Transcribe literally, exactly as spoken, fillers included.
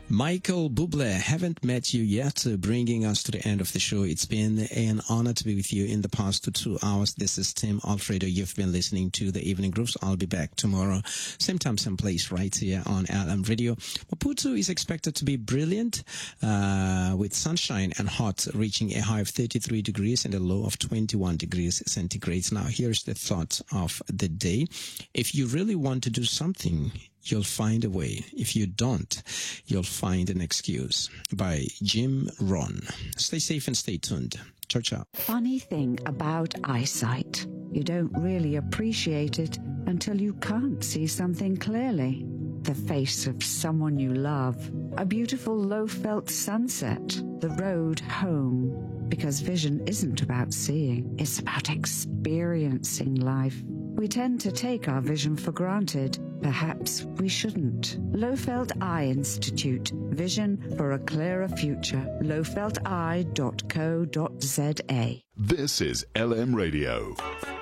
Michael Bublé, haven't met you yet, uh, bringing us to the end of the show. It's been an honor to be with you in the past two hours. This is Tim Alfredo. You've been listening to the Evening Grooves. I'll be back tomorrow, same time, same place, right here on L M Radio. Maputo is expected to be brilliant, uh, with sunshine and hot, reaching a high of thirty-three degrees and a low of twenty-one degrees centigrade. Now, here's the thought of the day. If you really want to do something, you'll find a way. If you don't, you'll find an excuse. By Jim Rohn. Stay safe and stay tuned. Ciao, ciao. Funny thing about eyesight. You don't really appreciate it until you can't see something clearly. The face of someone you love. A beautiful low-felt sunset. The road home. Because vision isn't about seeing. It's about experiencing life. We tend to take our vision for granted. Perhaps we shouldn't. Lowfelt Eye Institute. Vision for a clearer future. low felt eye dot co dot za. This is L M Radio.